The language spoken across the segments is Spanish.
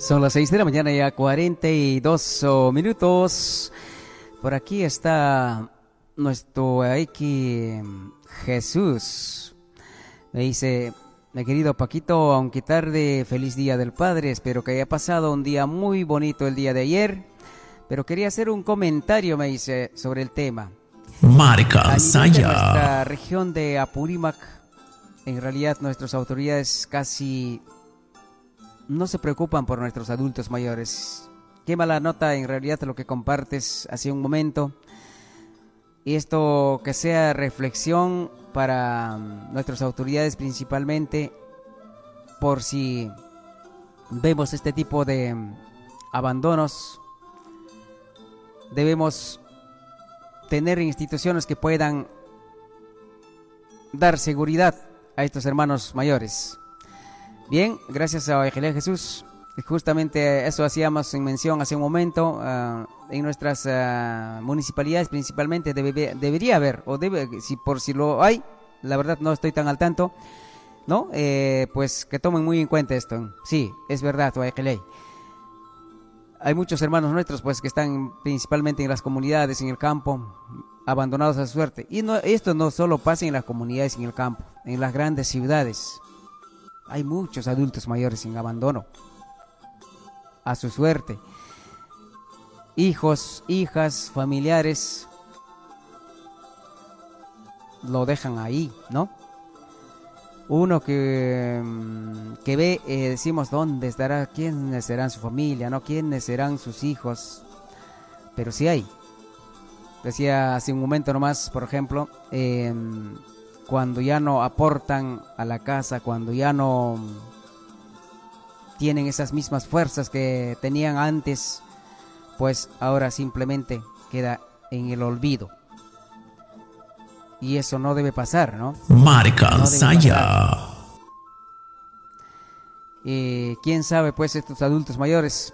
Son las 6 de la mañana, ya 42 minutos. Por aquí está nuestro Aiki Jesús. Me dice: mi querido Paquito, aunque tarde, feliz Día del Padre. Espero que haya pasado un día muy bonito el día de ayer. Pero quería hacer un comentario, me dice, sobre el tema. Marca Saya. En nuestra región de Apurímac, en realidad nuestras autoridades casi no se preocupan por nuestros adultos mayores. Qué mala nota en realidad lo que compartes hace un momento. Y esto que sea reflexión para nuestras autoridades, principalmente por si vemos este tipo de abandonos. Debemos tener instituciones que puedan dar seguridad a estos hermanos mayores. Bien, gracias a Evangelio Jesús. Justamente eso hacíamos en mención hace un momento. En nuestras municipalidades principalmente debería haber, o si lo hay, la verdad no estoy tan al tanto, ¿no? Pues que tomen muy en cuenta esto. Sí, es verdad, Evangelio. Hay muchos hermanos nuestros pues que están principalmente en las comunidades, en el campo, abandonados a su suerte. Y esto no solo pasa en las comunidades, en el campo, en las grandes ciudades. Hay muchos adultos mayores en abandono a su suerte. Hijos, hijas, familiares lo dejan ahí, ¿no? Uno que ve, decimos, ¿dónde estará? ¿Quiénes serán su familia? ¿No? ¿Quiénes serán sus hijos? Pero sí hay. Decía hace un momento nomás, por ejemplo, cuando ya no aportan a la casa, cuando ya no tienen esas mismas fuerzas que tenían antes, pues ahora simplemente queda en el olvido. Y eso no debe pasar, ¿no? Marca Saya. ¿Quién sabe, pues, estos adultos mayores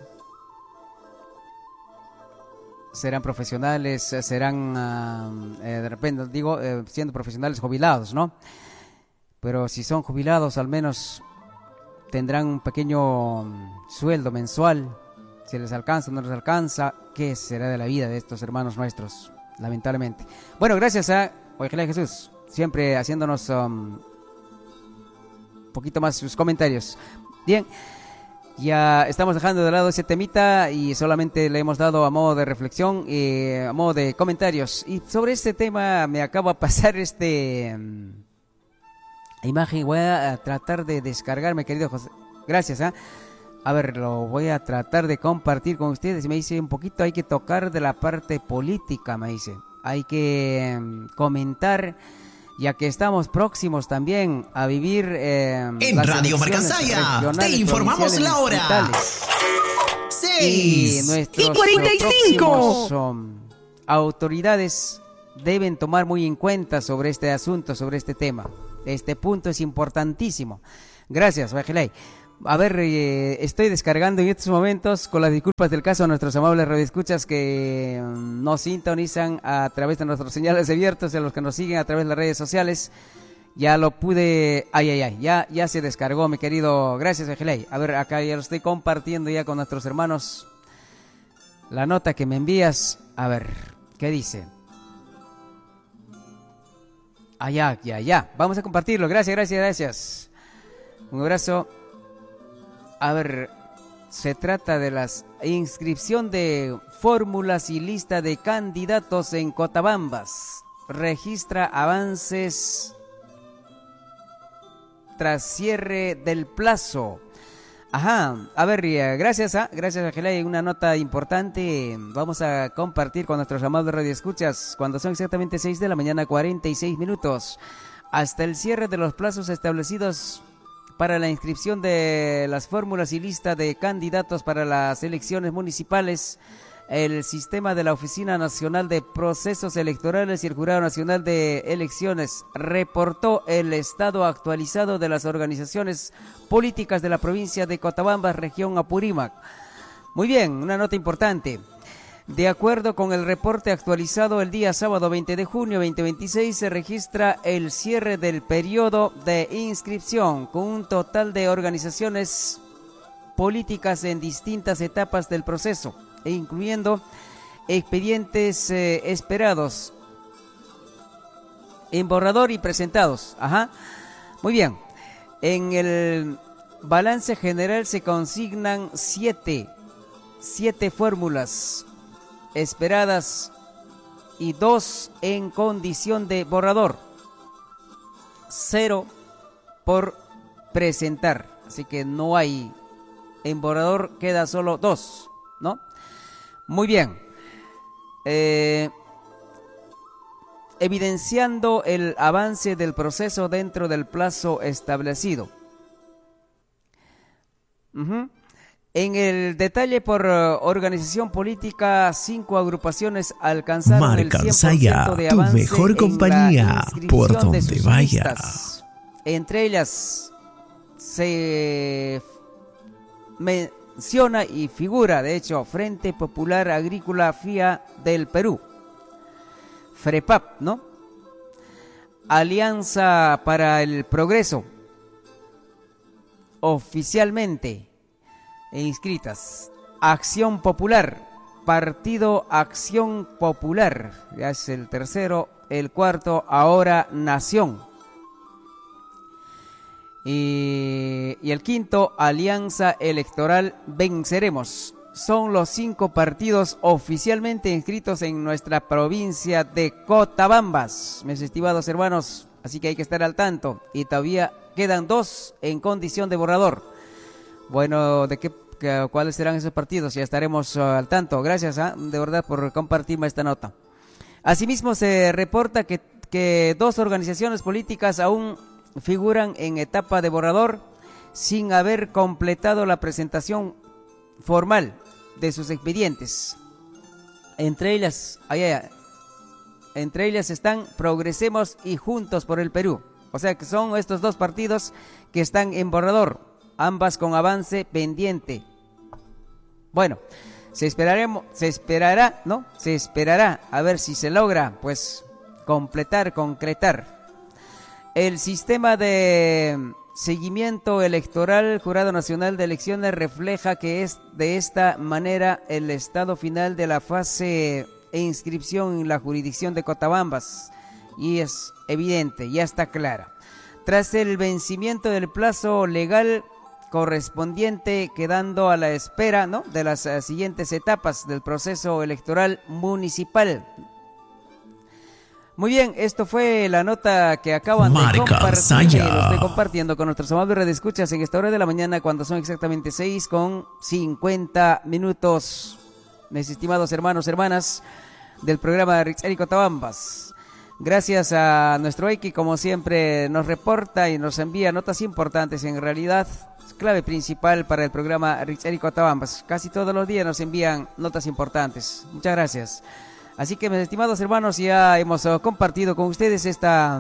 serán profesionales, serán, de repente, digo, siendo profesionales jubilados, ¿no? Pero si son jubilados, al menos tendrán un pequeño sueldo mensual. Si les alcanza o no les alcanza, ¿qué será de la vida de estos hermanos nuestros? Lamentablemente. Bueno, gracias a Ojalá Jesús, siempre haciéndonos un poquito más sus comentarios. Bien, ya estamos dejando de lado ese temita y solamente le hemos dado a modo de reflexión y a modo de comentarios. Y sobre este tema me acaba de pasar imagen. Voy a tratar de descargarme, querido José. Gracias, A ver, lo voy a tratar de compartir con ustedes. Me dice un poquito, hay que tocar de la parte política, me dice. Hay que comentar, ya que estamos próximos también a vivir en Radio Marca Saya. Te informamos la hora. 6:45. Autoridades deben tomar muy en cuenta sobre este asunto, sobre este tema. Este punto es importantísimo. Gracias, Bajelay. A ver, estoy descargando en estos momentos, con las disculpas del caso, a nuestros amables radioescuchas que nos sintonizan a través de nuestros señales abiertos, a los que nos siguen a través de las redes sociales. Ya lo pude... Ya se descargó, mi querido. Gracias, Ejeley. A ver, acá ya lo estoy compartiendo ya con nuestros hermanos. La nota que me envías, a ver, ¿qué dice? Ya. Vamos a compartirlo. Gracias. Un abrazo. A ver, se trata de la inscripción de fórmulas y lista de candidatos en Cotabambas. Registra avances tras cierre del plazo. A ver, gracias Ángela, hay una nota importante. Vamos a compartir con nuestros amados radioescuchas cuando son exactamente 6 de la mañana, 46 minutos. Hasta el cierre de los plazos establecidos para la inscripción de las fórmulas y lista de candidatos para las elecciones municipales, el sistema de la Oficina Nacional de Procesos Electorales y el Jurado Nacional de Elecciones reportó el estado actualizado de las organizaciones políticas de la provincia de Cotabambas, región Apurímac. Muy bien, una nota importante. De acuerdo con el reporte actualizado el día sábado 20 de junio 2026, se registra el cierre del periodo de inscripción con un total de organizaciones políticas en distintas etapas del proceso, e incluyendo expedientes esperados en borrador y presentados. Ajá. Muy bien. En el balance general se consignan siete fórmulas esperadas y 2 en condición de borrador. 0 por presentar. Así que no hay. En borrador queda solo 2, ¿no? Muy bien. Evidenciando el avance del proceso dentro del plazo establecido. En el detalle por organización política, 5 agrupaciones alcanzaron el 100% de avance, tu mejor compañía, por donde vayas. Entre ellas se menciona y figura, de hecho, Frente Popular Agrícola FIA del Perú, FREPAP, ¿no? Alianza para el Progreso, oficialmente inscritas. Acción Popular, Partido Acción Popular, ya es el tercero. El cuarto, ahora Nación. Y el quinto, Alianza Electoral Venceremos. Son los 5 partidos oficialmente inscritos en nuestra provincia de Cotabambas, mis estimados hermanos, así que hay que estar al tanto. Y todavía quedan 2 en condición de borrador. Bueno, ¿cuáles serán esos partidos? Ya estaremos al tanto. Gracias, de verdad, por compartirme esta nota. Asimismo, se reporta que 2 organizaciones políticas aún figuran en etapa de borrador sin haber completado la presentación formal de sus expedientes. Entre ellas están Progresemos y Juntos por el Perú. O sea que son estos 2 partidos que están en borrador, ambas con avance pendiente. Bueno, se esperará a ver si se logra, pues, concretar. El sistema de seguimiento electoral, Jurado Nacional de Elecciones, refleja que es de esta manera el estado final de la fase e inscripción en la jurisdicción de Cotabambas, y es evidente, ya está clara. Tras el vencimiento del plazo legal correspondiente, quedando a la espera, ¿no?, de las siguientes etapas del proceso electoral municipal. Muy bien, esto fue la nota que acaban de compartir. Lo estoy compartiendo con nuestros amables radioescuchas en esta hora de la mañana, cuando son exactamente 6:50. Mis estimados hermanos, hermanas del programa de Rixeri Cotabambas. Gracias a nuestro X, como siempre, nos reporta y nos envía notas importantes. En realidad, clave principal para el programa Rixeri Cotabambas. Casi todos los días nos envían notas importantes. Muchas gracias. Así que, mis estimados hermanos, ya hemos compartido con ustedes estos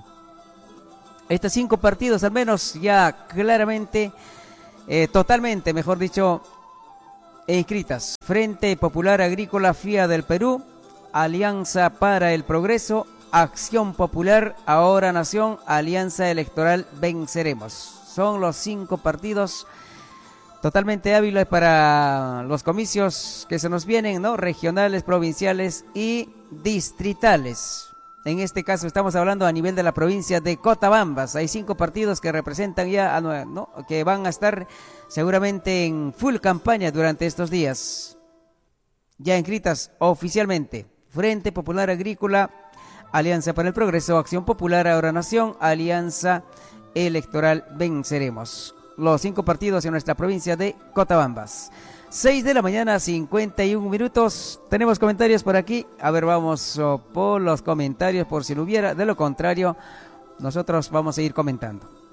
5 partidos, al menos ya claramente, totalmente, mejor dicho, inscritas. Frente Popular Agrícola FIA del Perú, Alianza para el Progreso, Acción Popular, ahora Nación, Alianza Electoral Venceremos. Son los 5 partidos totalmente hábiles para los comicios que se nos vienen, ¿no?, regionales, provinciales y distritales. En este caso estamos hablando a nivel de la provincia de Cotabambas. Hay 5 partidos que representan ya, ¿no?, que van a estar seguramente en full campaña durante estos días. Ya inscritas oficialmente: Frente Popular Agrícola, Alianza para el Progreso, Acción Popular, ahora Nación, Alianza Electoral Venceremos. Los 5 partidos en nuestra provincia de Cotabambas. 6:51. Tenemos comentarios por aquí. A ver, vamos por los comentarios, por si lo hubiera. De lo contrario, nosotros vamos a ir comentando.